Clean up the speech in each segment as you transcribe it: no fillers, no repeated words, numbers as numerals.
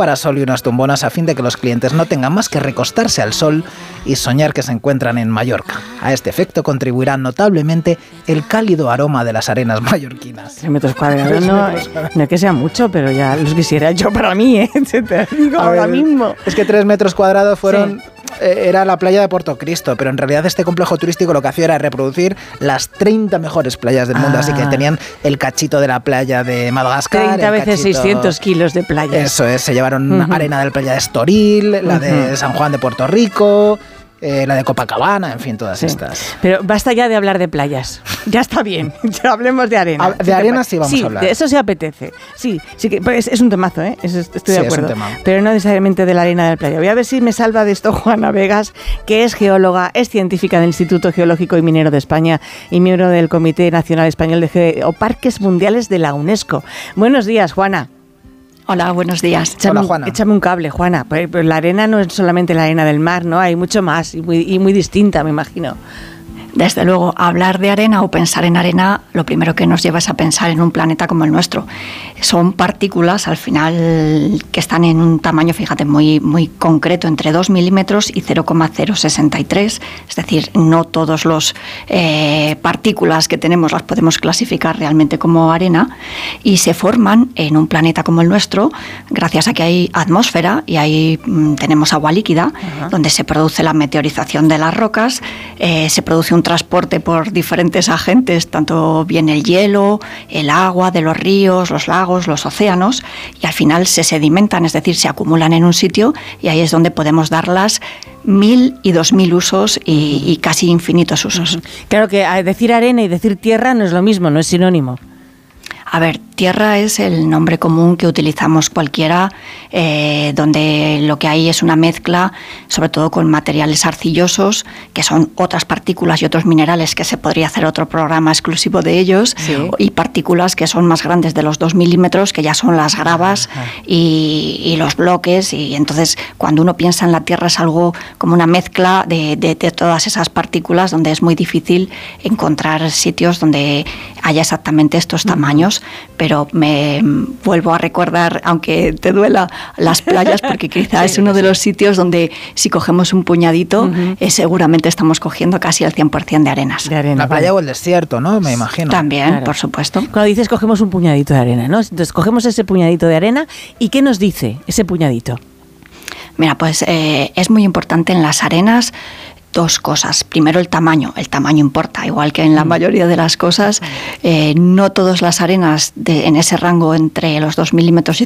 parasol y unas tumbonas a fin de que los clientes no tengan más que recostarse al sol y soñar que se encuentran en Mallorca. A este efecto contribuirá notablemente el cálido aroma de las arenas mallorquinas. 3 metros cuadrados no es que sea mucho, pero ya los quisiera yo para mí, ¿eh? Te digo ahora mismo. Es que 3 metros cuadrados fueron... Sí. Era la playa de Puerto Cristo, pero en realidad este complejo turístico lo que hacía era reproducir las 30 mejores playas del mundo, así que tenían el cachito de la playa de Madagascar. 30 veces 600 kilos de playa. Eso es, se llevaron arena de la playa de Estoril, la de San Juan de Puerto Rico... la de Copacabana, en fin, todas estas. Pero basta ya de hablar de playas. Ya está bien. Ya hablemos de arena. De arena sí vamos a hablar. Sí, de eso se apetece. Sí que es un temazo, ¿eh? Estoy de acuerdo. Es un tema. Pero no necesariamente de la arena de la playa. Voy a ver si me salva de esto Juana Vegas, que es geóloga, es científica del Instituto Geológico y Minero de España y miembro del Comité Nacional Español de Geoparques Mundiales de la UNESCO. Buenos días, Juana. Hola, buenos días. Hola, Juana. Échame un cable, Juana. Pero la arena no es solamente la arena del mar, ¿no? Hay mucho más y muy distinta, me imagino. Desde luego, hablar de arena o pensar en arena, lo primero que nos lleva es a pensar en un planeta como el nuestro. Son partículas, al final, que están en un tamaño, fíjate, muy concreto, entre 2 milímetros y 0,063. Es decir, no todos los partículas que tenemos las podemos clasificar realmente como arena, y se forman en un planeta como el nuestro gracias a que hay atmósfera y ahí tenemos agua líquida, donde se produce la meteorización de las rocas, se produce un transporte por diferentes agentes, tanto bien el hielo, el agua de los ríos, los lagos, los océanos, y al final se sedimentan, es decir, se acumulan en un sitio, y ahí es donde podemos darlas 1000 y 2000 usos y casi infinitos usos. Claro que decir arena y decir tierra no es lo mismo, no es sinónimo. A ver, tierra es el nombre común que utilizamos cualquiera, donde lo que hay es una mezcla, sobre todo con materiales arcillosos, que son otras partículas y otros minerales que se podría hacer otro programa exclusivo de ellos, sí. Y partículas que son más grandes de los 2 milímetros, que ya son las gravas y los bloques, y entonces cuando uno piensa en la tierra es algo como una mezcla de todas esas partículas, donde es muy difícil encontrar sitios donde haya exactamente estos tamaños. Pero me vuelvo a recordar, aunque te duela, las playas, porque quizá es uno de los sitios donde si cogemos un puñadito, seguramente estamos cogiendo casi el 100% de arenas. La playa o el desierto, ¿no? Me imagino. También, claro. Por supuesto. Cuando dices cogemos un puñadito de arena, ¿no? Entonces cogemos ese puñadito de arena, ¿y qué nos dice ese puñadito? Mira, pues es muy importante en las arenas 2 cosas. Primero, el tamaño. El tamaño importa, igual que en la mayoría de las cosas. No todas las arenas en ese rango entre los 2 milímetros y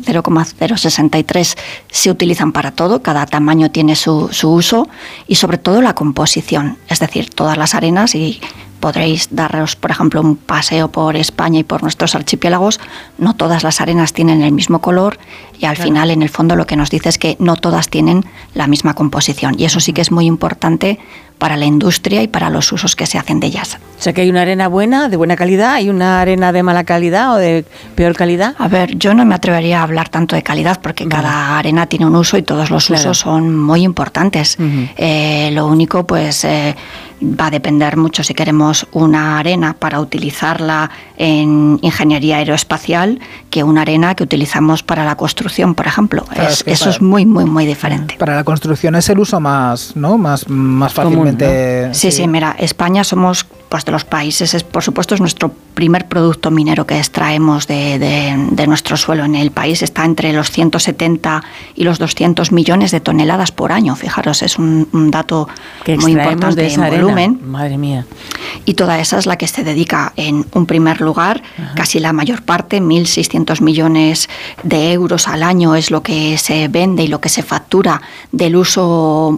0,063 se utilizan para todo. Cada tamaño tiene su uso, y sobre todo la composición. Es decir, todas las arenas, y podréis daros, por ejemplo, un paseo por España y por nuestros archipiélagos, no todas las arenas tienen el mismo color, y al final, en el fondo, lo que nos dice es que no todas tienen la misma composición, y eso sí que es muy importante para la industria y para los usos que se hacen de ellas. O sea, que hay una arena buena, de buena calidad, hay una arena de mala calidad o de peor calidad. A ver, yo no me atrevería a hablar tanto de calidad, porque cada arena tiene un uso y todos los usos son muy importantes. Lo único, pues, va a depender mucho si queremos una arena para utilizarla en ingeniería aeroespacial que una arena que utilizamos para la construcción, por ejemplo. Claro, eso es muy diferente. Para la construcción es el uso más, ¿no? más fácilmente... ¿no? Sí, mira, España somos, pues, de los países, por supuesto, es nuestro primer producto minero que extraemos de nuestro suelo. En el país está entre los 170 y los 200 millones de toneladas por año. Fijaros, es un dato muy importante de esa en volumen. Madre mía. Y toda esa es la que se dedica en un primer lugar, casi la mayor parte, 1.600 millones de euros al año es lo que se vende y lo que se factura del uso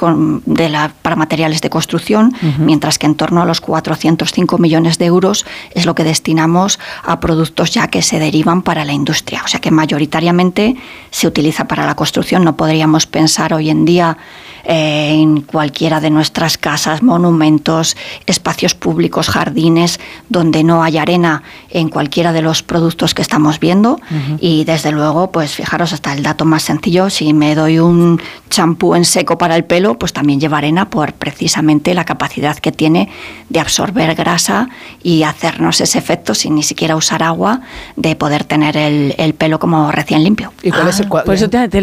para materiales de construcción, mientras que en torno a los 405 millones de euros es lo que destinamos a productos ya que se derivan para la industria. O sea que mayoritariamente se utiliza para la construcción. No podríamos pensar hoy en día en cualquiera de nuestras casas, monumentos, espacios públicos, jardines, donde no hay arena en cualquiera de los productos que estamos viendo. Y desde luego, pues fijaros, hasta el dato más sencillo, si me doy un champú en seco para el pelo, pues también lleva arena por precisamente la capacidad que tiene de absorber grasa y hacernos ese efecto sin ni siquiera usar agua, de poder tener el pelo como recién limpio. ¿Y cuál es el por eso te